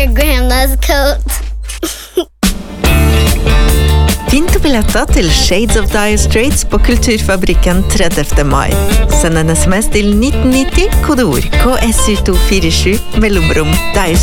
grandma's coat. Finn du billetter til Shades of Dire Straits på Kulturfabrikken 30. mai. Send en sms til 1990, kodeord KSU247, mellomrom Dire